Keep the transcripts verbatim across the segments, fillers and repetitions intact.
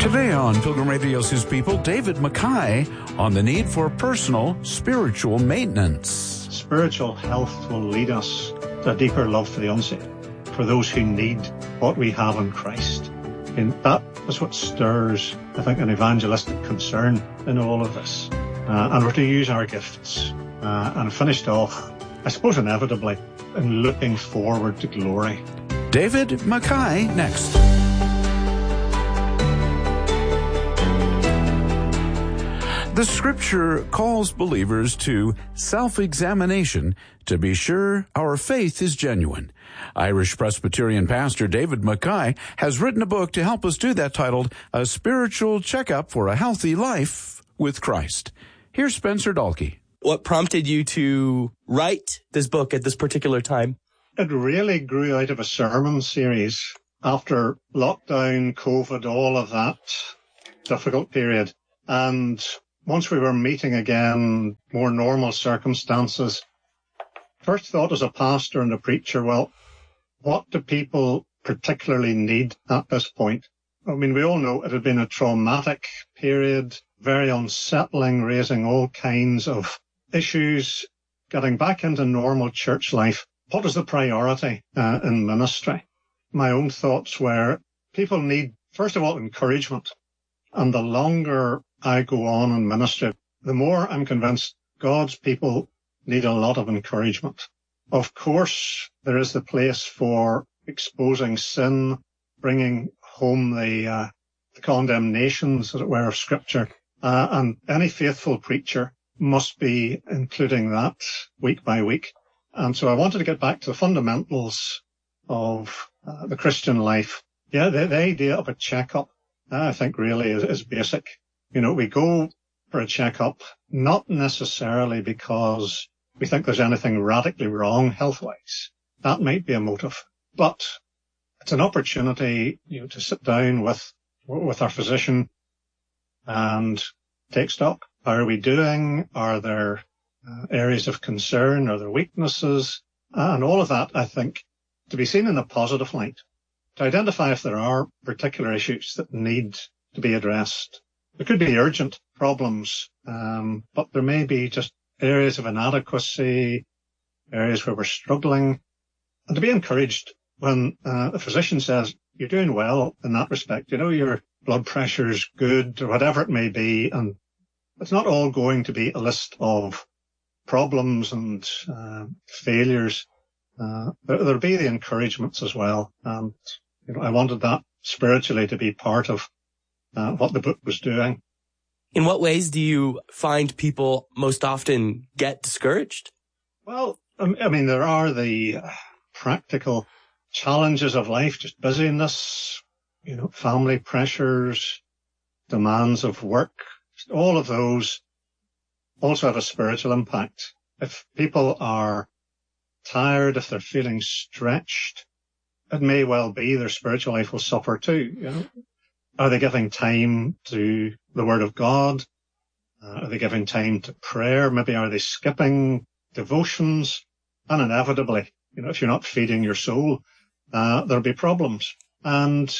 Today on Pilgrim Radio's His People, David Mackay on the need for personal spiritual maintenance. Spiritual health will lead us to a deeper love for the unsaved, for those who need what we have in Christ. And that is what stirs, I think, an evangelistic concern in all of this. Uh, and we're to use our gifts. Uh, and finished off, I suppose inevitably, in looking forward to glory. David Mackay next. The Scripture calls believers to self-examination to be sure our faith is genuine. Irish Presbyterian pastor David Mackay has written a book to help us do that, titled A Spiritual Checkup for a Healthy Life with Christ. Here's Spencer Dalkey. What prompted you to write this book at this particular time? It really grew out of a sermon series after lockdown, COVID, all of that difficult period. And once we were meeting again, more normal circumstances, first thought as a pastor and a preacher, well, what do people particularly need at this point? I mean, we all know it had been a traumatic period, very unsettling, raising all kinds of issues, getting back into normal church life. What is the priority uh, in ministry? My own thoughts were people need, first of all, encouragement. And the longer I go on in ministry, the more I'm convinced God's people need a lot of encouragement. Of course, there is the place for exposing sin, bringing home the, uh, the condemnations, as it were, of Scripture. Uh, and any faithful preacher must be including that week by week. And so I wanted to get back to the fundamentals of uh, the Christian life. Yeah, the, the idea of a checkup, uh, I think really is, is basic. You know, we go for a checkup, not necessarily because we think there's anything radically wrong health-wise. That might be a motive, but it's an opportunity, you know, to sit down with, with our physician and take stock. How are we doing? Are there uh, areas of concern? Are there weaknesses? Uh, and all of that, I think, to be seen in a positive light, to identify if there are particular issues that need to be addressed. There could be urgent problems, um, but there may be just areas of inadequacy, areas where we're struggling, and to be encouraged when uh, the physician says, you're doing well in that respect. You know, your blood pressure's good, or whatever it may be, and it's not all going to be a list of problems and uh, failures. Uh, there, there'll be the encouragements as well. And you know, I wanted that spiritually to be part of uh, what the book was doing. In what ways do you find people most often get discouraged? Well, I mean, there are the practical challenges of life, just busyness, you know, family pressures, demands of work. All of those also have a spiritual impact. If people are tired, if they're feeling stretched, it may well be their spiritual life will suffer too. You know, are they giving time to the Word of God? Uh, are they giving time to prayer? Maybe are they skipping devotions? And inevitably, you know, if you're not feeding your soul, uh, there'll be problems. And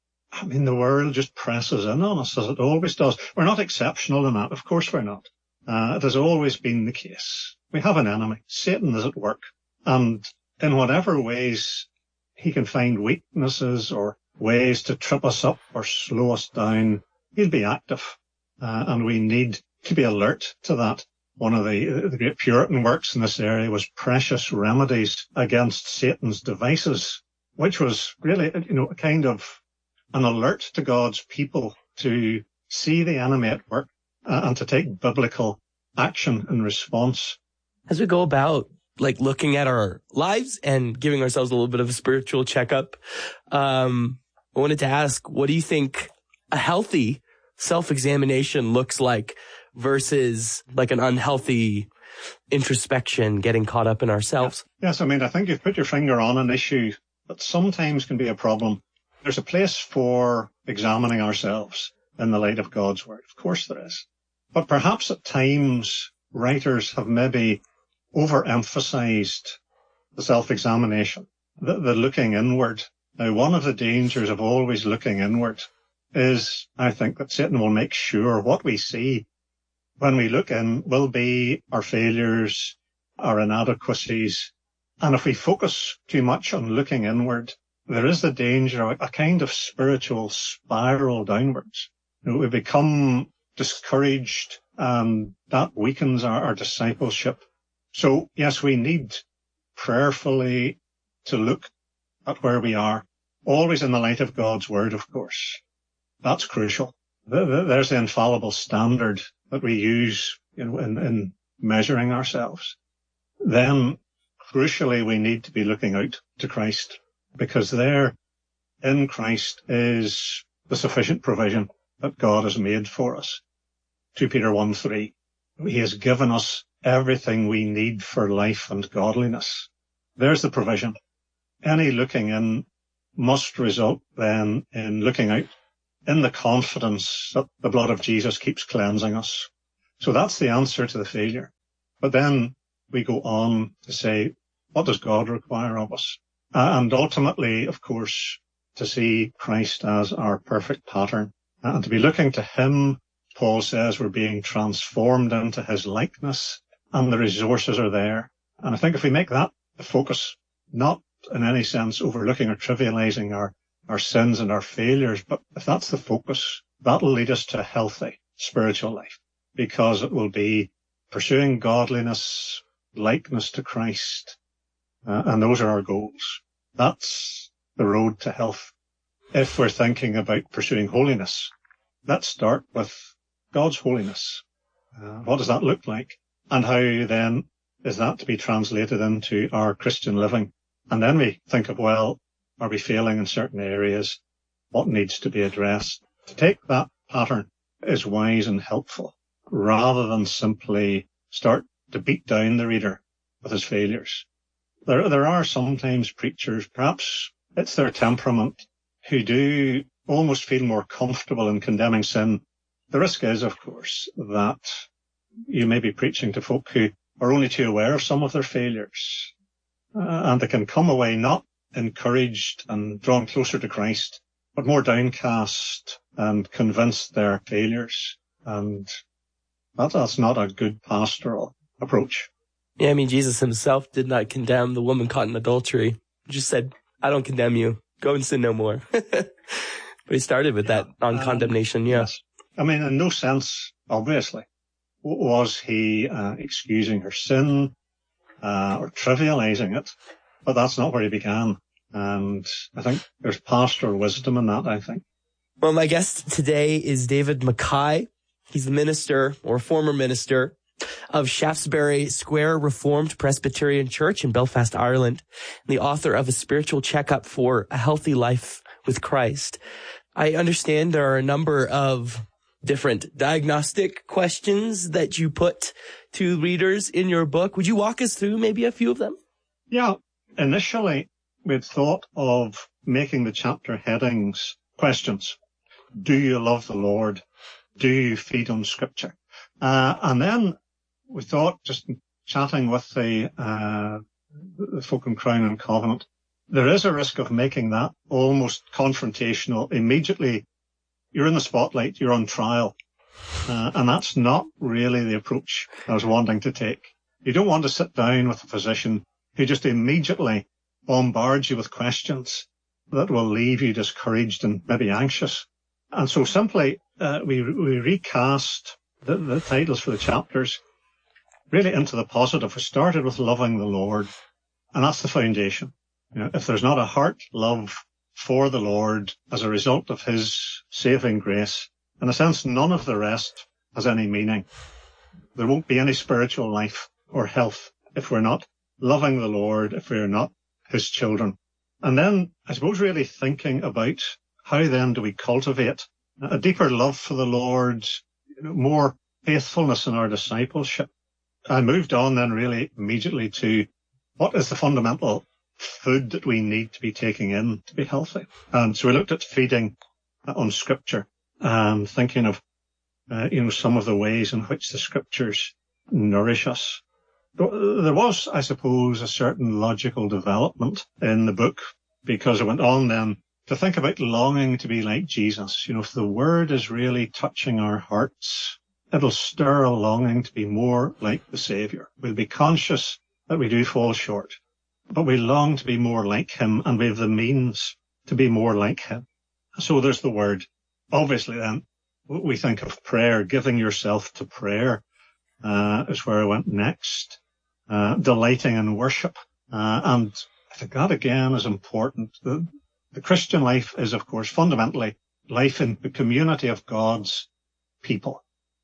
I mean, the world just presses in on us, as it always does. We're not exceptional in that. Of course we're not. Uh, it has always been the case. We have an enemy. Satan is at work. And in whatever ways he can find weaknesses or ways to trip us up or slow us down, he'll be active. Uh, and we need to be alert to that. One of the, the great Puritan works in this area was Precious Remedies Against Satan's Devices, which was really, you know, a kind of an alert to God's people to see the enemy at work uh, and to take biblical action in response. As we go about like looking at our lives and giving ourselves a little bit of a spiritual checkup, um, I wanted to ask, what do you think a healthy self-examination looks like versus like an unhealthy introspection, getting caught up in ourselves? Yes, I mean, I think you've put your finger on an issue that sometimes can be a problem. There's a place for examining ourselves in the light of God's Word. Of course there is. But perhaps at times writers have maybe overemphasized the self-examination, the, the looking inward. Now, one of the dangers of always looking inward is, I think, that Satan will make sure what we see when we look in will be our failures, our inadequacies. And if we focus too much on looking inward, there is the danger of a kind of spiritual spiral downwards. You know, we become discouraged, and that weakens our, our discipleship. So, yes, we need prayerfully to look at where we are, always in the light of God's word, of course. That's crucial. There's the infallible standard that we use, you know, in, in measuring ourselves. Then, crucially, we need to be looking out to Christ, because there in Christ is the sufficient provision that God has made for us. Second Peter one three. He has given us everything we need for life and godliness. There's the provision. Any looking in must result then in looking out in the confidence that the blood of Jesus keeps cleansing us. So that's the answer to the failure. But then we go on to say, what does God require of us? Uh, and ultimately, of course, to see Christ as our perfect pattern, uh, and to be looking to him. Paul says we're being transformed into his likeness, and the resources are there. And I think if we make that the focus, not in any sense overlooking or trivializing our, our sins and our failures, but if that's the focus, that'll lead us to a healthy spiritual life, because it will be pursuing godliness, likeness to Christ, uh, and those are our goals. That's the road to health. If we're thinking about pursuing holiness, let's start with God's holiness. Uh, what does that look like? And how then is that to be translated into our Christian living? And then we think of, well, are we failing in certain areas? What needs to be addressed? To take that pattern is wise and helpful, rather than simply start to beat down the reader with his failures. There, there are sometimes preachers, perhaps it's their temperament, who do almost feel more comfortable in condemning sin. The risk is, of course, that you may be preaching to folk who are only too aware of some of their failures, uh, and they can come away not encouraged and drawn closer to Christ, but more downcast and convinced their failures. And that, that's not a good pastoral approach. Yeah, I mean, Jesus himself did not condemn the woman caught in adultery. He just said, I don't condemn you. Go and sin no more. But he started with yeah, that non-condemnation, um, yeah. Yes. I mean, in no sense, obviously, was he uh, excusing her sin uh, or trivializing it, but that's not where he began. And I think there's pastoral wisdom in that, I think. Well, my guest today is David Mackay. He's the minister, or former minister, of Shaftesbury Square Reformed Presbyterian Church in Belfast, Ireland, and the author of A Spiritual Checkup for a Healthy Life with Christ. I understand there are a number of different diagnostic questions that you put to readers in your book. Would you walk us through maybe a few of them? Yeah. Initially, we'd thought of making the chapter headings questions. Do you love the Lord? Do you feed on Scripture? Uh, and then we thought, just chatting with the, uh, the folk in Crown and Covenant, there is a risk of making that almost confrontational. Immediately, you're in the spotlight, you're on trial. Uh, and that's not really the approach I was wanting to take. You don't want to sit down with a physician who just immediately bombards you with questions that will leave you discouraged and maybe anxious. And so simply, uh, we, we recast the, the titles for the chapters really into the positive. We started with loving the Lord, and that's the foundation. You know, if there's not a heart love for the Lord as a result of his saving grace, in a sense, none of the rest has any meaning. There won't be any spiritual life or health if we're not loving the Lord, if we're not his children. And then, I suppose, really thinking about how then do we cultivate a deeper love for the Lord, you know, more faithfulness in our discipleship. I moved on then really immediately to what is the fundamental food that we need to be taking in to be healthy. And so we looked at feeding on Scripture and thinking of, uh, you know, some of the ways in which the Scriptures nourish us. There was, I suppose, a certain logical development in the book, because I went on then to think about longing to be like Jesus. You know, if the word is really touching our hearts, it'll stir a longing to be more like the Saviour. We'll be conscious that we do fall short, but we long to be more like him, and we have the means to be more like him. So there's the word. Obviously then, we think of prayer, giving yourself to prayer, uh, is where I went next. Uh, delighting in worship. Uh, and I think that again is important. The, the Christian life is, of course, fundamentally life in the community of God's people.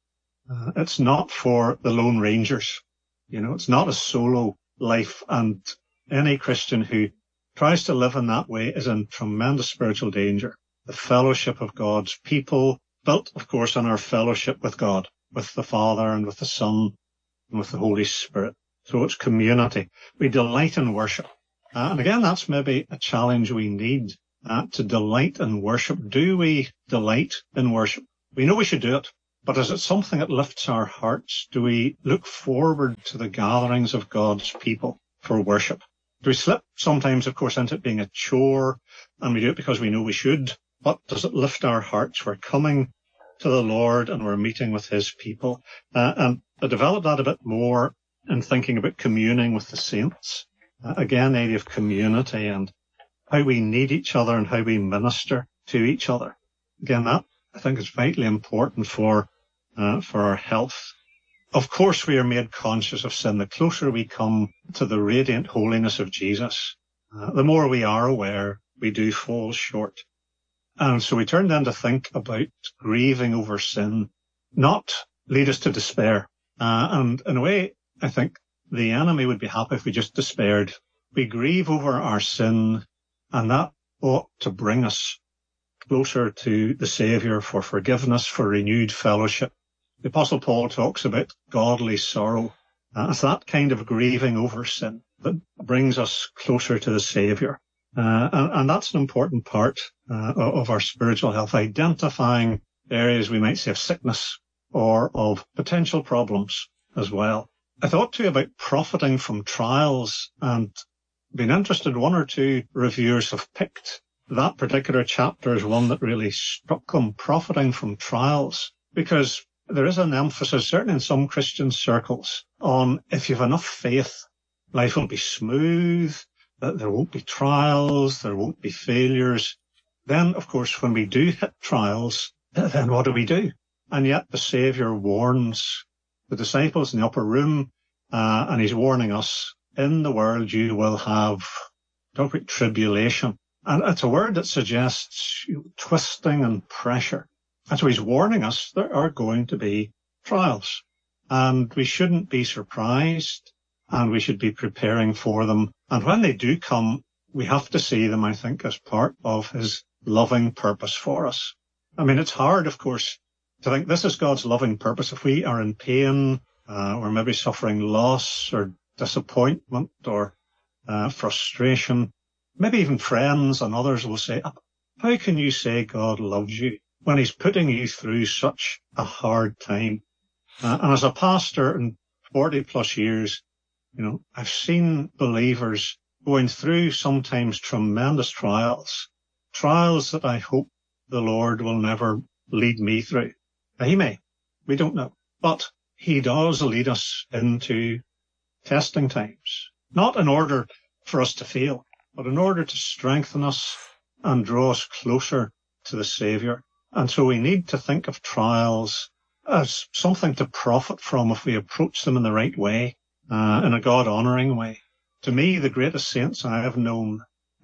Uh, it's not for the Lone Rangers. You know, it's not a solo life, and any Christian who tries to live in that way is in tremendous spiritual danger. The fellowship of God's people, built, of course, on our fellowship with God, with the Father and with the Son and with the Holy Spirit. So it's community. We delight in worship. Uh, and again, that's maybe a challenge we need, uh, to delight in worship. Do we delight in worship? We know we should do it, but is it something that lifts our hearts? Do we look forward to the gatherings of God's people for worship? Do we slip sometimes, of course, into it being a chore, and we do it because we know we should, but does it lift our hearts? We're coming to the Lord and we're meeting with his people. Uh, and I developed that a bit more in thinking about communing with the saints. Uh, again, the idea of community and how we need each other and how we minister to each other. Again, that I think is vitally important for uh, for our health. Of course, we are made conscious of sin. The closer we come to the radiant holiness of Jesus, uh, the more we are aware we do fall short. And so we turn then to think about grieving over sin, not lead us to despair. Uh, and in a way, I think the enemy would be happy if we just despaired. We grieve over our sin, and that ought to bring us closer to the Saviour for forgiveness, for renewed fellowship. The Apostle Paul talks about godly sorrow. Uh, it's that kind of grieving over sin that brings us closer to the Saviour. Uh, and, and that's an important part uh, of our spiritual health, identifying areas we might say of sickness or of potential problems as well. I thought too about profiting from trials, and been interested. One or two reviewers have picked that particular chapter as one that really struck them, profiting from trials, because there is an emphasis, certainly in some Christian circles, on if you have enough faith, life will be smooth, that there won't be trials, there won't be failures. Then, of course, when we do hit trials, then what do we do? And yet the Saviour warns the disciples in the upper room, uh, and he's warning us, in the world you will have, talk about tribulation. And it's a word that suggests you know, twisting and pressure. And so he's warning us there are going to be trials. And we shouldn't be surprised, and we should be preparing for them. And when they do come, we have to see them, I think, as part of his loving purpose for us. I mean, it's hard, of course, to think this is God's loving purpose. If we are in pain, uh, or maybe suffering loss or disappointment or uh, frustration, maybe even friends and others will say, how can you say God loves you when he's putting you through such a hard time? Uh, and as a pastor in forty plus years, you know, I've seen believers going through sometimes tremendous trials, trials that I hope the Lord will never lead me through. Now, he may, we don't know, but he does lead us into testing times, not in order for us to fail, but in order to strengthen us and draw us closer to the Saviour. And so we need to think of trials as something to profit from if we approach them in the right way, uh, in a God-honouring way. To me, the greatest saints I have known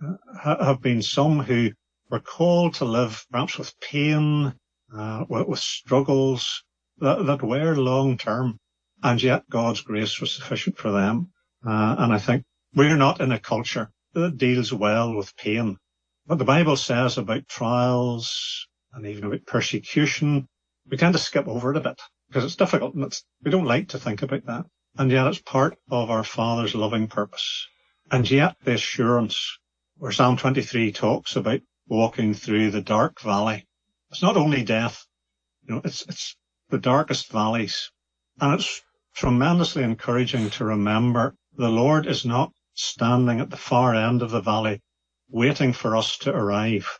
uh, have been some who were called to live perhaps with pain, uh, with, with struggles that, that were long-term, and yet God's grace was sufficient for them. Uh, and I think we're not in a culture that deals well with pain. What the Bible says about trials and even about persecution, we tend to skip over it a bit because it's difficult and it's, we don't like to think about that. And yet it's part of our Father's loving purpose. And yet the assurance where Psalm twenty-three talks about walking through the dark valley. It's not only death, you know, it's, it's the darkest valleys. And it's tremendously encouraging to remember the Lord is not standing at the far end of the valley waiting for us to arrive.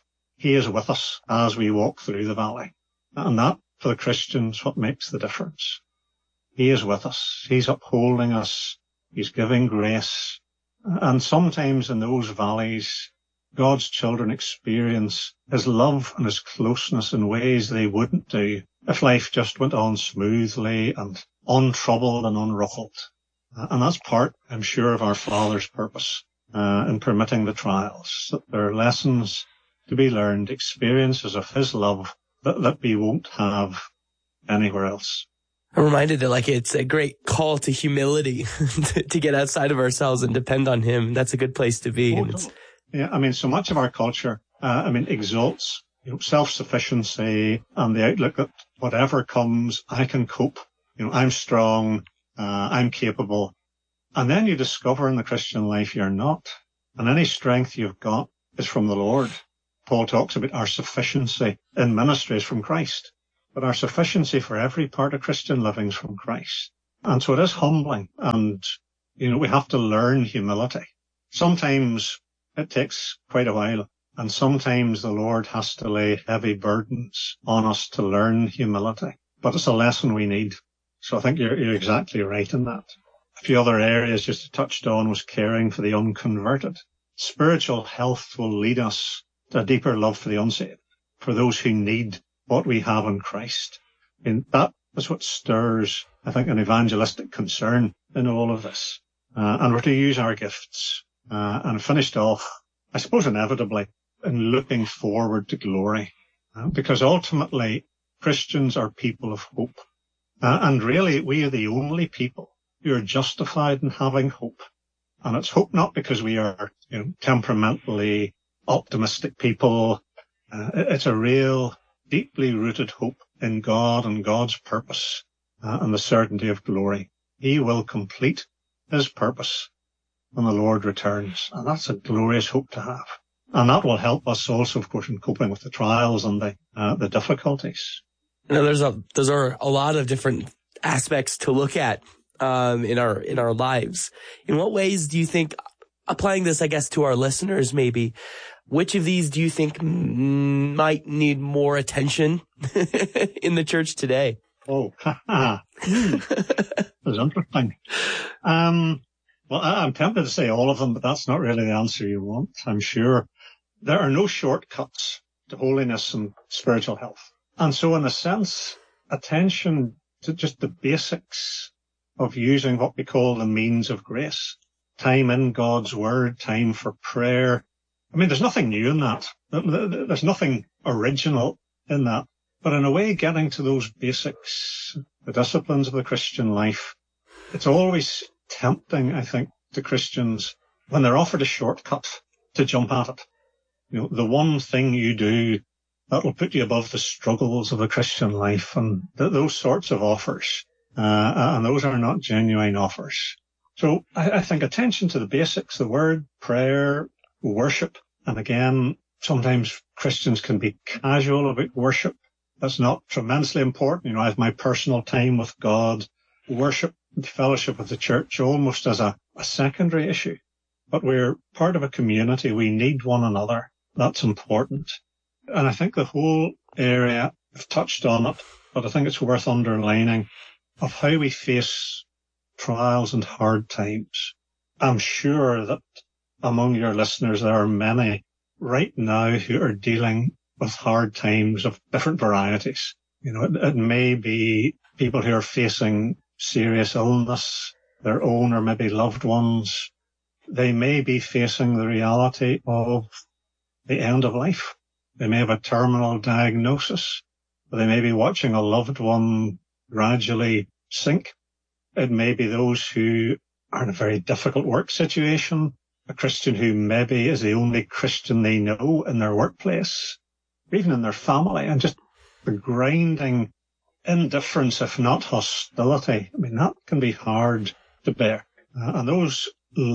he is with us as we walk through the valley. And that, for the Christians, what makes the difference. He is with us. He's upholding us. He's giving grace. And sometimes in those valleys, God's children experience his love and his closeness in ways they wouldn't do if life just went on smoothly and untroubled and unruffled. And that's part, I'm sure, of our Father's purpose uh, in permitting the trials, that there are lessons to be learned, experiences of his love that, that we won't have anywhere else. I'm reminded that like it's a great call to humility to, to get outside of ourselves and depend on him. That's a good place to be. Oh, yeah, I mean, so much of our culture, uh, I mean, exalts you know, self-sufficiency and the outlook that whatever comes, I can cope. You know, I'm strong, uh, I'm capable. And then you discover in the Christian life you're not. And any strength you've got is from the Lord. Paul talks about our sufficiency in ministry is from Christ. But our sufficiency for every part of Christian living is from Christ. And so it is humbling. And, you know, we have to learn humility. Sometimes it takes quite a while. And sometimes the Lord has to lay heavy burdens on us to learn humility. But it's a lesson we need. So I think you're, you're exactly right in that. A few other areas just touched on was caring for the unconverted. Spiritual health will lead us to a deeper love for the unsaved, for those who need what we have in Christ. And that is what stirs, I think, an evangelistic concern in all of this. Uh, and we're to use our gifts. Uh, and finished off, I suppose inevitably, in looking forward to glory. Uh, because ultimately, Christians are people of hope. Uh, and really, we are the only people who are justified in having hope. And it's hope not because we are, you know, temperamentally optimistic people. Uh, it's a real, deeply rooted hope in God and God's purpose uh, and the certainty of glory. He will complete his purpose when the Lord returns. And that's a glorious hope to have. And that will help us also, of course, in coping with the trials and the uh, the difficulties. You know, there's a there's are a lot of different aspects to look at um, in our in our lives. In what ways do you think, applying this, I guess, to our listeners, maybe, which of these do you think m- might need more attention in the church today? Oh, ha that's interesting. Um, well, I'm tempted to say all of them, but that's not really the answer you want, I'm sure. There are no shortcuts to holiness and spiritual health. And so in a sense, attention to just the basics of using what we call the means of grace. Time in God's word, time for prayer. I mean, there's nothing new in that. There's nothing original in that. But in a way, getting to those basics, the disciplines of the Christian life, it's always tempting, I think, to Christians when they're offered a shortcut to jump at it. You know, the one thing you do that will put you above the struggles of the Christian life and th- those sorts of offers. Uh, and those are not genuine offers. So I, I think attention to the basics, the word, prayer, worship. And again, sometimes Christians can be casual about worship. That's not tremendously important. You know, I have my personal time with God, worship, fellowship with the church almost as a, a secondary issue. But we're part of a community. We need one another. That's important. And I think the whole area, I've touched on it, but I think it's worth underlining, of how we face trials and hard times. I'm sure that among your listeners, there are many right now who are dealing with hard times of different varieties. You know, it, it may be people who are facing serious illness, their own or maybe loved ones. They may be facing the reality of the end of life. They may have a terminal diagnosis, or they may be watching a loved one gradually sink. It may be those who are in a very difficult work situation, a Christian who maybe is the only Christian they know in their workplace, or even in their family, and just the grinding indifference, if not hostility. I mean, that can be hard to bear. Uh, and those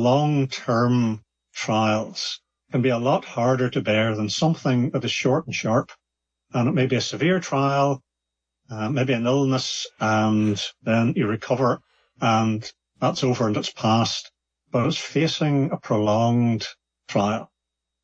long-term trials can be a lot harder to bear than something that is short and sharp. And it may be a severe trial, uh, maybe an illness, and then you recover, and that's over and it's past. But it's facing a prolonged trial.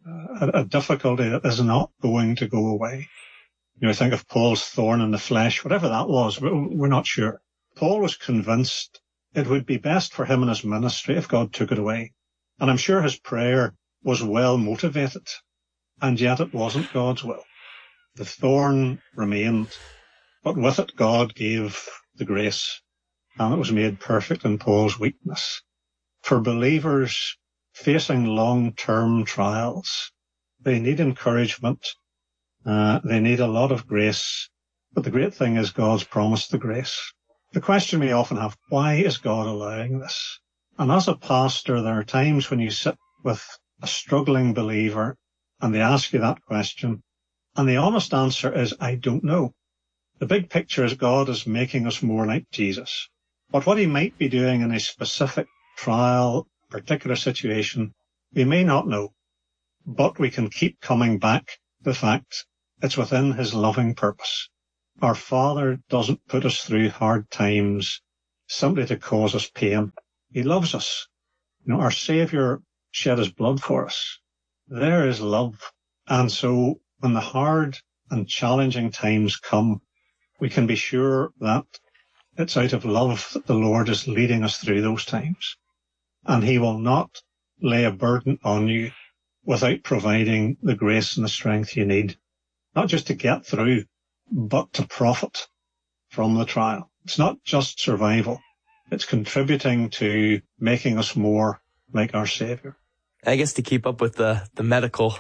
a, a difficulty that is not going to go away. You know, think of Paul's thorn in the flesh, whatever that was, we're not sure. Paul was convinced it would be best for him and his ministry if God took it away. And I'm sure his prayer was well motivated, and yet it wasn't God's will. The thorn remained, but with it God gave the grace, and it was made perfect in Paul's weakness. For believers facing long-term trials, they need encouragement, uh, they need a lot of grace, but the great thing is God's promised the grace. The question we often have, why is God allowing this? And as a pastor, there are times when you sit with a struggling believer and they ask you that question, and the honest answer is, I don't know. The big picture is God is making us more like Jesus. But what he might be doing in a specific trial, particular situation, we may not know. But we can keep coming back to the fact it's within his loving purpose. Our Father doesn't put us through hard times simply to cause us pain. He loves us. You know, our Saviour shed his blood for us. There is love. And so when the hard and challenging times come, we can be sure that it's out of love that the Lord is leading us through those times. And he will not lay a burden on you without providing the grace and the strength you need, not just to get through, but to profit from the trial. It's not just survival. It's contributing to making us more like our Saviour. I guess to keep up with the, the medical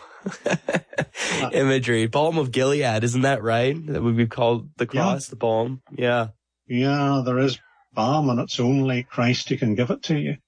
imagery, balm of Gilead, isn't that right? That would be called the cross, yeah. The balm. Yeah. Yeah, there is balm, and it's only Christ who can give it to you.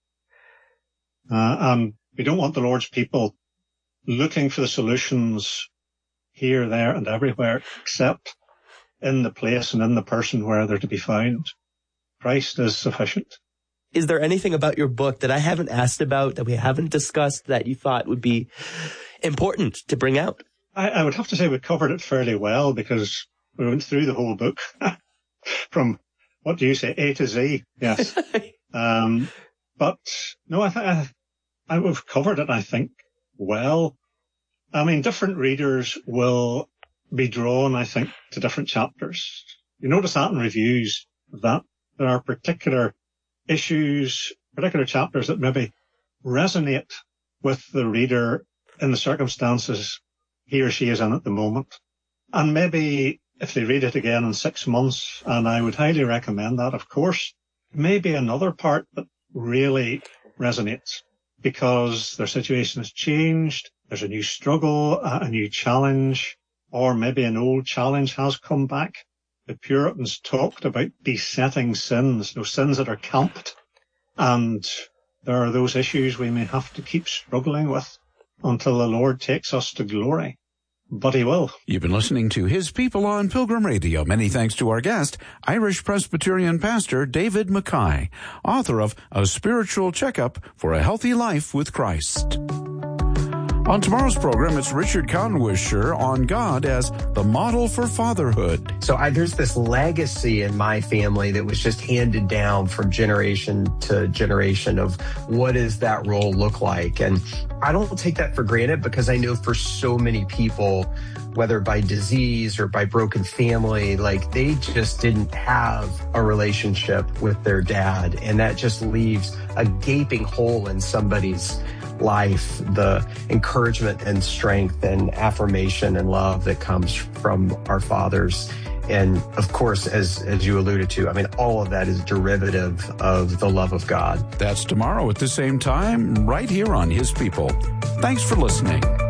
Uh, and we don't want the Lord's people looking for the solutions here, there, and everywhere, except in the place and in the person where they're to be found. Christ is sufficient. Is there anything about your book that I haven't asked about, that we haven't discussed, that you thought would be important to bring out? I, I would have to say we covered it fairly well, because we went through the whole book from, what do you say, A to Z? Yes. um, but no, I, I, I we've covered it, I think, well. I mean, different readers will be drawn, I think, to different chapters. You notice that in reviews, that there are particular issues, particular chapters that maybe resonate with the reader in the circumstances he or she is in at the moment. And maybe if they read it again in six months, and I would highly recommend that, of course, maybe another part that really resonates because their situation has changed, there's a new struggle, a new challenge, or maybe an old challenge has come back. The Puritans talked about besetting sins, those sins that are camped. And there are those issues we may have to keep struggling with until the Lord takes us to glory. But he will. You've been listening to His People on Pilgrim Radio. Many thanks to our guest, Irish Presbyterian pastor David Mackay, author of A Spiritual Checkup for a Healthy Life with Christ. On tomorrow's program, it's Richard Conwisher on God as the model for fatherhood. So I, there's this legacy in my family that was just handed down from generation to generation of what does that role look like? And I don't take that for granted, because I know for so many people, whether by disease or by broken family, like they just didn't have a relationship with their dad. And that just leaves a gaping hole in somebody's life, the encouragement and strength and affirmation and love that comes from our fathers. And of course, as as you alluded to, I mean, all of that is derivative of the love of God. That's tomorrow at the same time, right here on His People. Thanks for listening.